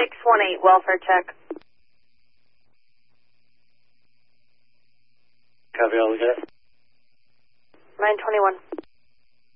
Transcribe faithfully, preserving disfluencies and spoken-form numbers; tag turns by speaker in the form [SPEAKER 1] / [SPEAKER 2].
[SPEAKER 1] six one eight, welfare check.
[SPEAKER 2] Copy, all good.
[SPEAKER 1] nine twenty-one.